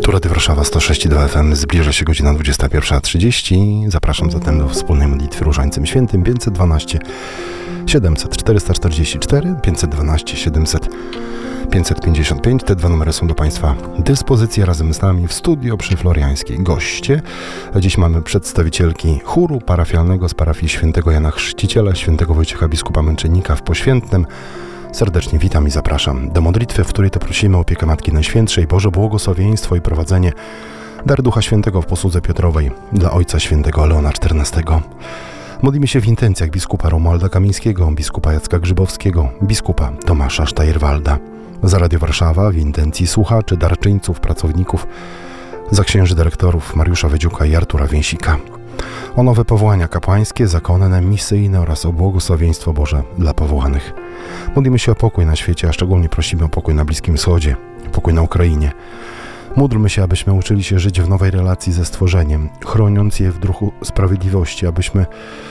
Tu Radio Warszawa 106,2 FM. Zbliża się godzina 21:30. Zapraszam zatem do wspólnej modlitwy Różańcem Świętym 512 700 444 512 700 555. Te dwa numery są do Państwa dyspozycji. Razem z nami w studio przy Floriańskiej goście. Dziś mamy przedstawicielki chóru parafialnego z parafii Świętego Jana Chrzciciela, Świętego Wojciecha Biskupa Męczennika w Poświętnem. Serdecznie witam i zapraszam do modlitwy, w której to prosimy o opiekę Matki Najświętszej, Boże błogosławieństwo i prowadzenie, dar Ducha Świętego w posłudze Piotrowej dla Ojca Świętego Leona XIV. Modlimy się w intencjach biskupa Romualda Kamińskiego, biskupa Jacka Grzybowskiego, biskupa Tomasza Sztajrwalda. Za Radio Warszawa w intencji słuchaczy, darczyńców, pracowników, za księży dyrektorów Mariusza Wydziuka i Artura Więsika. O nowe powołania kapłańskie, zakonne, misyjne oraz o błogosławieństwo Boże dla powołanych. Modlimy się o pokój na świecie, a szczególnie prosimy o pokój na Bliskim Wschodzie, pokój na Ukrainie. Módlmy się, abyśmy uczyli się żyć w nowej relacji ze stworzeniem, chroniąc je w duchu sprawiedliwości, abyśmy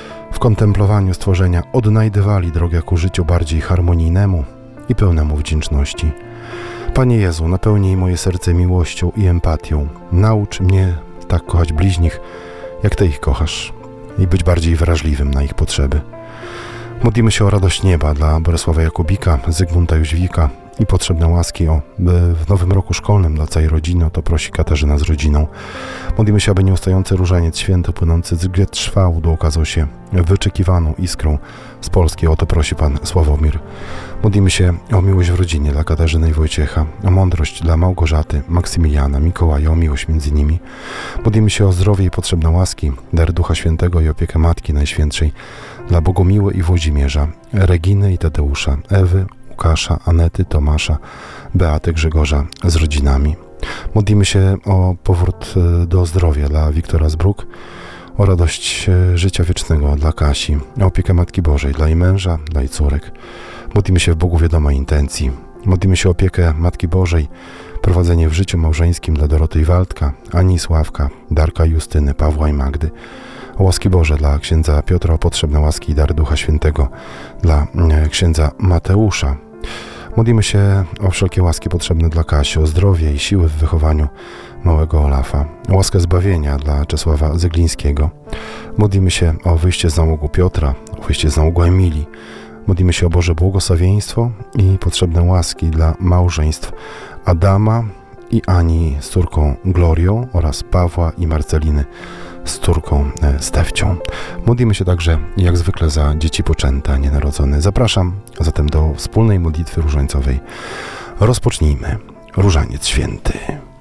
w kontemplowaniu stworzenia odnajdywali drogę ku życiu bardziej harmonijnemu i pełnemu wdzięczności. Panie Jezu, napełnij moje serce miłością i empatią. Naucz mnie tak kochać bliźnich, jak Ty ich kochasz, i być bardziej wrażliwym na ich potrzeby. Modlimy się o radość nieba dla Bolesława Jakubika, Zygmunta Jóźwika i potrzebne łaski by w nowym roku szkolnym dla całej rodziny. O to prosi Katarzyna z rodziną. Modlimy się, aby nieustający różaniec święty płynący z gwiazd Szwałdu okazał się wyczekiwaną iskrą z Polski. O to prosi Pan Sławomir. Modlimy się o miłość w rodzinie dla Katarzyny i Wojciecha, o mądrość dla Małgorzaty, Maksymiliana, Mikołaja, o miłość między nimi. Modlimy się o zdrowie i potrzebne łaski, dar Ducha Świętego i opiekę Matki Najświętszej dla Bogumiły i Włodzimierza, Reginy i Tadeusza, Ewy, Łukasza, Anety, Tomasza, Beaty, Grzegorza z rodzinami. Modlimy się o powrót do zdrowia dla Wiktora Zbruk, o radość życia wiecznego dla Kasi, o opiekę Matki Bożej dla jej męża, dla jej córek. Modlimy się w Bogu wiadomej intencji. Modlimy się o opiekę Matki Bożej, prowadzenie w życiu małżeńskim dla Doroty i Waldka, Ani i Sławka, Darka i Justyny, Pawła i Magdy. O łaski Boże dla księdza Piotra, o potrzebne łaski i dary Ducha Świętego dla księdza Mateusza. Modlimy się o wszelkie łaski potrzebne dla Kasi, o zdrowie i siły w wychowaniu małego Olafa, o łaskę zbawienia dla Czesława Zyglińskiego. Modlimy się o wyjście z nałogu Piotra, o wyjście z nałogu Emilii. Modlimy się o Boże błogosławieństwo i potrzebne łaski dla małżeństw Adama i Ani z córką Glorią oraz Pawła i Marceliny z córką Stefcią. Modlimy się także, jak zwykle, za dzieci poczęte, nienarodzone. Zapraszam zatem do wspólnej modlitwy różańcowej. Rozpocznijmy. Różaniec Święty.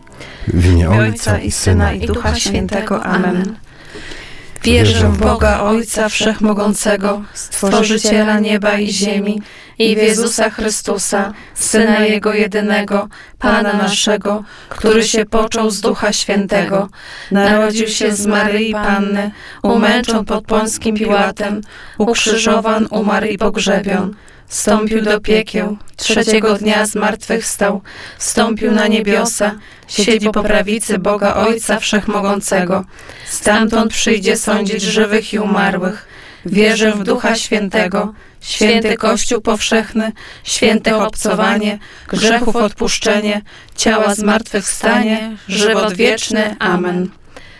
W imię Ojca i Syna i Ducha Świętego. Amen. Wierzę w Boga Ojca Wszechmogącego, Stworzyciela nieba i ziemi, i w Jezusa Chrystusa, Syna Jego jedynego, Pana naszego, który się począł z Ducha Świętego, narodził się z Maryi Panny, umęczon pod Pąckim Piłatem, ukrzyżowan, umarł i pogrzebion. Wstąpił do piekieł, trzeciego dnia zmartwychwstał, wstąpił na niebiosa, siedzi po prawicy Boga Ojca Wszechmogącego. Stamtąd przyjdzie sądzić żywych i umarłych. Wierzę w Ducha Świętego, święty Kościół powszechny, święte obcowanie, grzechów odpuszczenie, ciała zmartwychwstanie, żywot wieczny. Amen.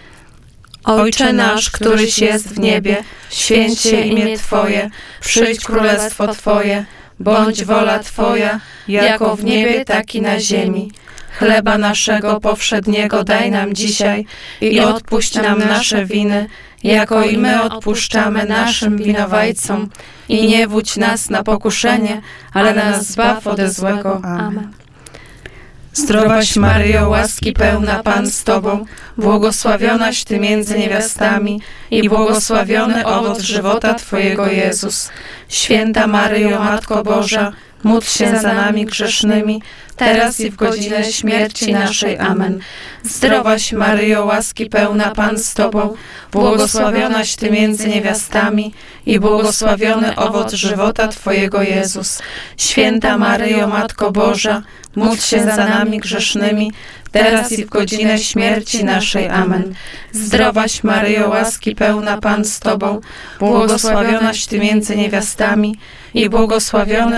Ojcze nasz, któryś jest w niebie, święć się imię Twoje, przyjdź królestwo Twoje, bądź wola Twoja, jako w niebie, tak i na ziemi. Chleba naszego powszedniego daj nam dzisiaj i odpuść nam nasze winy, jako i my odpuszczamy naszym winowajcom. I nie wódź nas na pokuszenie, ale nas zbaw ode złego. Amen. Zdrowaś Maryjo, łaski pełna, Pan z Tobą, błogosławionaś Ty między niewiastami i błogosławiony owoc żywota Twojego, Jezus. Święta Maryjo, Matko Boża, módl się za nami grzesznymi, teraz i w godzinę śmierci naszej. Amen. Zdrowaś Maryjo, łaski pełna, Pan z Tobą, błogosławionaś Ty między niewiastami i błogosławiony owoc żywota Twojego, Jezus. Święta Maryjo, Matko Boża, módl się za nami grzesznymi, teraz i w godzinę śmierci naszej. Amen. Zdrowaś Maryjo, łaski pełna, Pan z Tobą, błogosławionaś Ty między niewiastami i błogosławiony